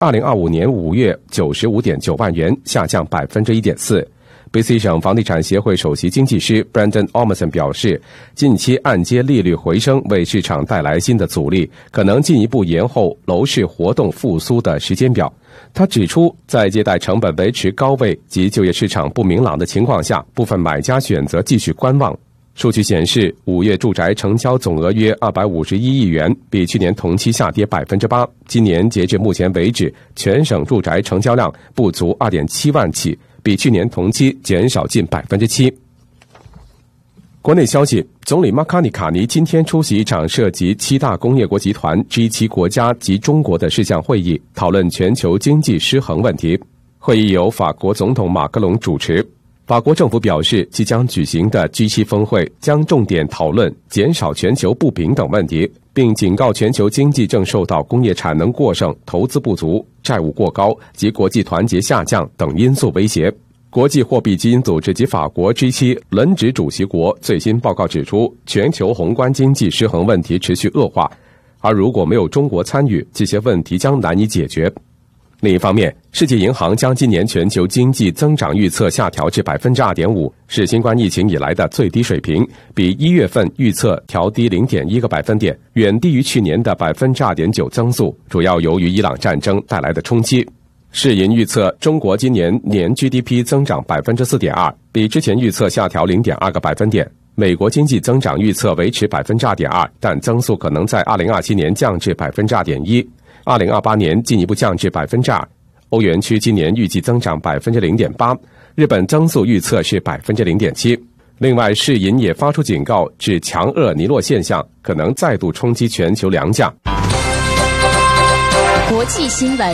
2025年5月 95.9 万元，下降 1.4%。BC 省房地产协会首席经济师 Brandon Ormson 表示，近期按揭利率回升为市场带来新的阻力，可能进一步延后楼市活动复苏的时间表。他指出，在借贷成本维持高位及就业市场不明朗的情况下，部分买家选择继续观望。数据显示，5月住宅成交总额约251亿元，比去年同期下跌 8%。今年截至目前为止，全省住宅成交量不足 2.7 万起，比去年同期减少近 7%。国内消息，总理马卡尼卡尼今天出席一场涉及7大工业国集团 G7 国家及中国的事项会议，讨论全球经济失衡问题。会议由法国总统马克龙主持。法国政府表示，即将举行的 G7 峰会将重点讨论减少全球不平等问题，并警告全球经济正受到工业产能过剩、投资不足、债务过高及国际团结下降等因素威胁。国际货币基金组织及法国 G7 轮值主席国最新报告指出，全球宏观经济失衡问题持续恶化，而如果没有中国参与，这些问题将难以解决。另一方面，世界银行将今年全球经济增长预测下调至 2.5%， 是新冠疫情以来的最低水平，比1月份预测调低 0.1个百分点，远低于去年的 2.9% 增速，主要由于伊朗战争带来的冲击。世银预测中国今年年 GDP 增长 4.2%， 比之前预测下调 0.2个百分点。美国经济增长预测维持 2.2%， 但增速可能在2027年降至 2.1%。2028年进一步降至 2%。 欧元区今年预计增长 0.8%， 日本增速预测是 0.7%。 另外，世银也发出警告，指强厄尼诺现象可能再度冲击全球粮价。 国际新闻。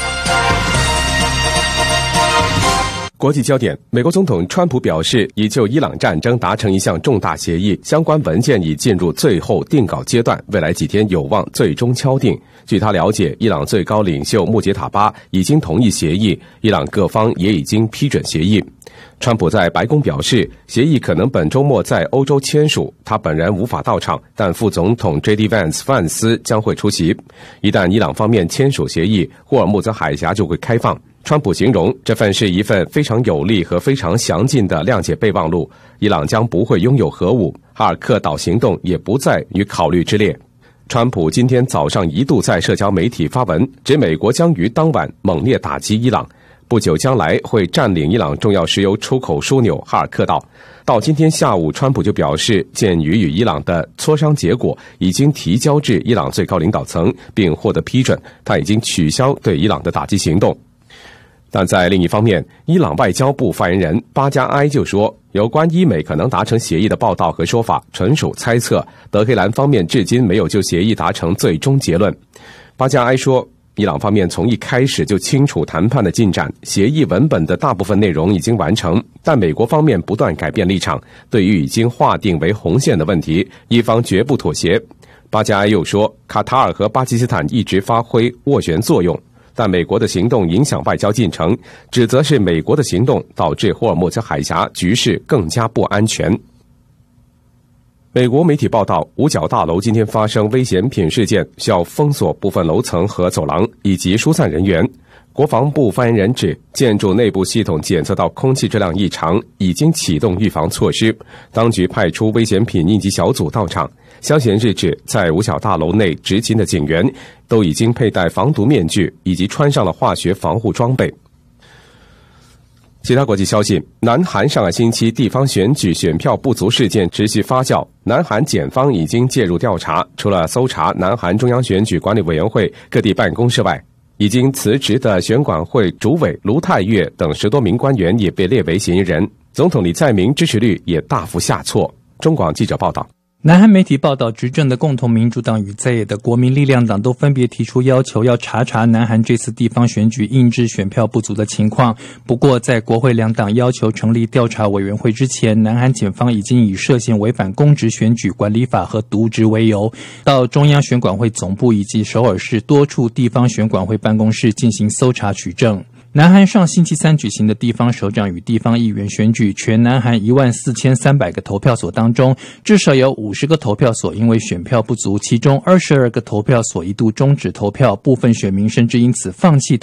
国际焦点，美国总统川普表示，已就伊朗战争达成一项重大协议，相关文件已进入最后定稿阶段，未来几天有望最终敲定。据他了解，伊朗最高领袖穆杰塔巴已经同意协议，伊朗各方也已经批准协议。川普在白宫表示，协议可能本周末在欧洲签署，他本人无法到场，但副总统 J.D. Vance 范斯将会出席。一旦伊朗方面签署协议，霍尔木兹海峡就会开放。川普形容这份是一份非常有力和非常详尽的谅解备忘录，伊朗将不会拥有核武，哈尔克岛行动也不在于考虑之列。川普今天早上一度在社交媒体发文，指美国将于当晚猛烈打击伊朗，不久将来会占领伊朗重要石油出口枢纽哈尔克岛。到今天下午，川普就表示，鉴于与伊朗的磋商结果已经提交至伊朗最高领导层并获得批准，他已经取消对伊朗的打击行动。但在另一方面，伊朗外交部发言人巴加埃就说，有关伊美可能达成协议的报道和说法纯属猜测，德黑兰方面至今没有就协议达成最终结论。巴加埃说，伊朗方面从一开始就清楚谈判的进展，协议文本的大部分内容已经完成，但美国方面不断改变立场，对于已经划定为红线的问题，伊方绝不妥协。巴加埃又说，卡塔尔和巴基斯坦一直发挥斡旋作用，但美国的行动影响外交进程，指责是美国的行动导致霍尔木兹海峡局势更加不安全。美国媒体报道，五角大楼今天发生危险品事件，需要封锁部分楼层和走廊以及疏散人员。国防部发言人指，建筑内部系统检测到空气质量异常，已经启动预防措施。当局派出危险品应急小组到场。消息人士指，在五角大楼内执勤的警员都已经佩戴防毒面具，以及穿上了化学防护装备。其他国际消息，南韩上个星期地方选举选票不足事件持续发酵，南韩检方已经介入调查，除了搜查南韩中央选举管理委员会各地办公室外，已经辞职的选管会主委卢泰岳等10多名官员也被列为嫌疑人。总统李在明支持率也大幅下挫。中广记者报道。 南韩媒体报道，执政的共同民主党与在野的国民力量党都分别提出要求，要查南韩这次地方选举印制选票不足的情况。不过，在国会两党要求成立调查委员会之前，南韩检方已经以涉嫌违反公职选举管理法和渎职为由，到中央选管会总部以及首尔市多处地方选管会办公室进行搜查取证。南韩上星期三举行的地方首长与地方议员选举，全南韩14300个投票所当中，至少有50个投票所因为选票不足，其中22个投票所一度终止投票，部分选民甚至因此放弃